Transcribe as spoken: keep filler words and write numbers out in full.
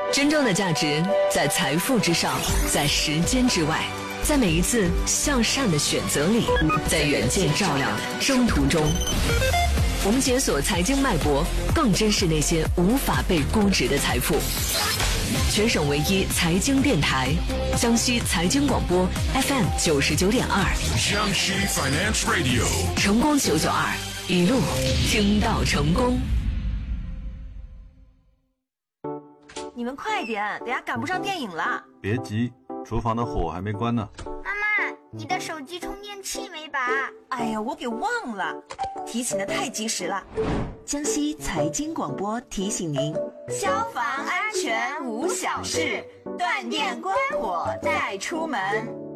真正的价值在财富之上，在时间之外，在每一次向善的选择里，在远见照亮的征途中。我们解锁财经脉搏，更珍视那些无法被估值的财富。全省唯一财经电台，江西财经广播 F M 九十九点二， 江西 Finance Radio， 成功九九二，一路听到成功。 你们快点，等下赶不上电影了。 别急，厨房的火还没关呢。 妈妈，你的手机充电器没拔？ 哎呀，我给忘了，提醒的太及时了。江西财经广播提醒您：消防安全无小事，断电关火带出门。